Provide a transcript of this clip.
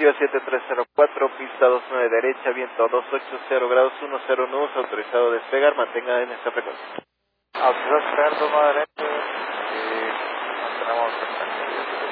7304, pista 29 derecha, viento 280 grados 10 nudos, autorizado a despegar, mantenga en esta frecuencia. Autorizado a despegar, toma derecha, y mantenemos